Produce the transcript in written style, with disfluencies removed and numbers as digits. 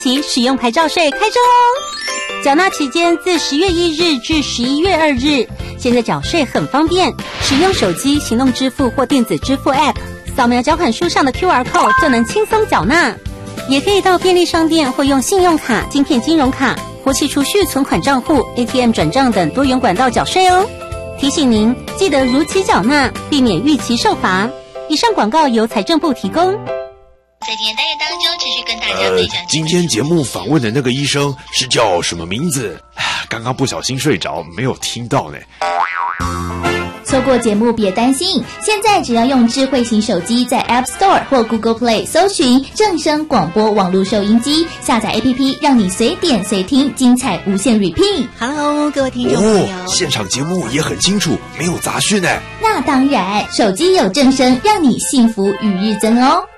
起使用牌照税开征哦。缴纳期间自10月1日至11月2日。现在缴税很方便，使用手机行动支付或电子支付 App， 扫描缴款书上的 QR code 就能轻松缴纳。也可以到便利商店或用信用卡、晶片金融卡、活期储蓄存款账户、ATM 转账等多元管道缴税哦。提醒您，记得如期缴纳，避免逾期受罚。以上广告由财政部提供。 在今天单元当中，持续跟大家分享。 今天节目访问的那个医生是叫什么名字？刚刚不小心睡着，没有听到呢。 错过节目别担心，现在只要用智慧型手机在 App Store 或 Google Play 搜寻正声广播网络收音机，下载 APP， 让你随点随听，精彩无限 repeat。 Hello， 各位听众朋友， 现场节目也很清楚，没有杂讯呢。 那当然，手机有正声，让你幸福与日增哦。